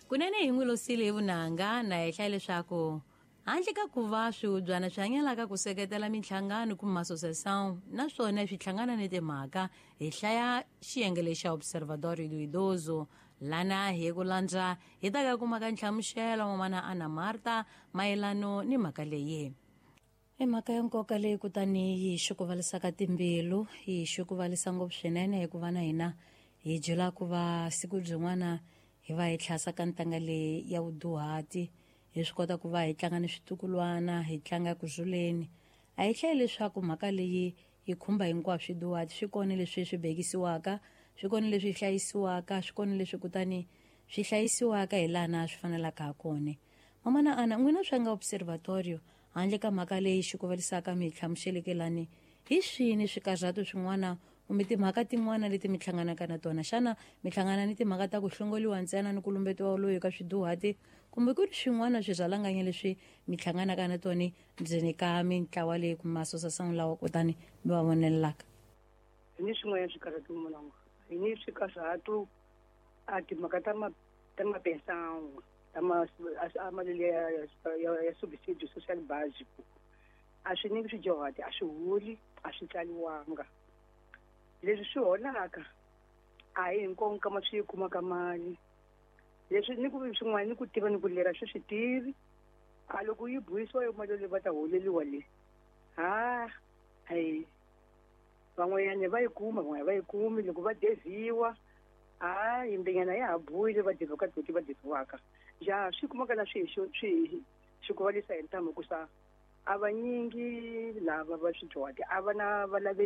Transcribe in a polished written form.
kunene hi n'wi losile hi vunanga na hehla leswaku handle ka ku va swihubyana swi hanyalaka ku seketela minhlangano kumbe masosesão naswona swi hlangana ni timhaka hi hlaya xiyenge lexa observatório do idoso lana hi ku landza hi ta ka kumaka nhlamuxelo mamana Ana Marta mayelano ni mhaka leyi. I mhaka ya nkoka leyi kutani yi hi xikuvalisaka timbilu yi hi xikuvalisa ngopfu swinene hikuva na hina hi byela ku va siku byin'wana hi va hi tlhasaka ntanga leyi ya vuduhati hi swi kota ku va hi tlanga ni switukulwana hi tlanga ku zuleni a hi hlayi leswaku mhaka leyi yi khumba hinkwaswo swiduhati swi kona leswi swi bekisiwaka swi kona leswi hlayisiwaka swi kona leswi kutani swi hlayisiwaka hi lana swi fanelaka ha kona. Mamana Ana n'wina swi nga observatorio handle ka mhaka leyi xikuvalisaka mi hi hlamuxelekelani hi swini swikarhato swin'wana kumbe timhaka tin'wana leti mi hlanganaka na tona xana mi hlangana ni timhaka ta ku hlongoliwa ntsena ni ku lumbetiwa loyi ka swiduhati kumbe ku ri swin'wana swizalanganya leswi mi hlanganaka na toni ndzeni ka mintlawa leyi kumbe masosasanu lawa kutani mi va vonelelaka? Hi ni swin'wana swikarhato munango hi ni swikarhato a timhaka ta mapensangu mali ya subsidy social basic a swi nyiki swidyuhati a swi holi a swi tsaliwanga leswi swi holaka a hi hinkwavo kama swi kumaka mali leswi ni ku swin'wana ni ku tiva ni ku lera swi swi tivi a loko yi buhisiwa yo mali leyi va ta holeliwa le hayi van'wanyana va yi kuma van'wana va yi kumi loko va deviwa yimbenyana ya ha buhile va devhokati va devhiwaka ja swi kumaka na swi kuvalisa hi ntamu kusa a vanyingi lava va swidyuhati a va na